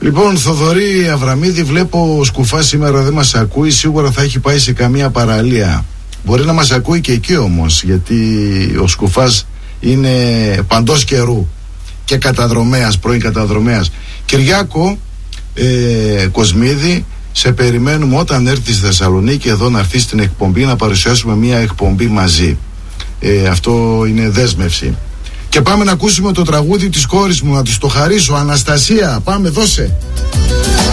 Λοιπόν, Θοδωρή Αβραμίδη, βλέπω ο Σκουφάς σήμερα δεν μας ακούει. Σίγουρα θα έχει πάει σε καμία παραλία. Μπορεί να μας ακούει και εκεί όμως, γιατί ο Σκουφάς είναι παντός καιρού και καταδρομέας, πρώην καταδρομέας. Κυριάκο Κοσμίδη, σε περιμένουμε όταν έρθεις στη Θεσσαλονίκη εδώ να έρθεις στην εκπομπή να παρουσιάσουμε μια εκπομπή μαζί. Αυτό είναι δέσμευση. Και πάμε να ακούσουμε το τραγούδι της κόρης μου, να της το χαρίσω. Αναστασία, πάμε, δώσε.